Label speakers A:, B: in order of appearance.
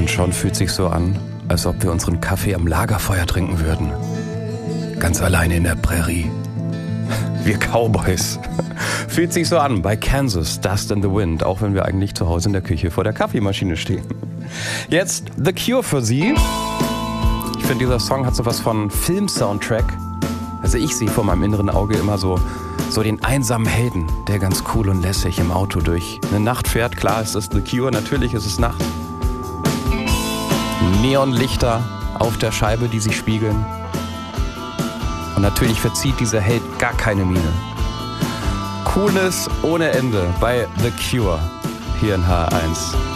A: Und schon fühlt sich so an, als ob wir unseren Kaffee am Lagerfeuer trinken würden. Ganz alleine in der Prärie. Wir Cowboys. Fühlt sich so an bei Kansas, Dust in the Wind, auch wenn wir eigentlich zu Hause in der Küche vor der Kaffeemaschine stehen. Jetzt The Cure für Sie. Ich finde, dieser Song hat sowas von Film-Soundtrack. Also ich sehe vor meinem inneren Auge immer so den einsamen Helden, der ganz cool und lässig im Auto durch eine Nacht fährt. Klar, es ist The Cure, natürlich ist es Nacht. Neonlichter auf der Scheibe, die sich spiegeln. Und natürlich verzieht dieser Held gar keine Miene. Coolness ohne Ende bei The Cure hier in HR1.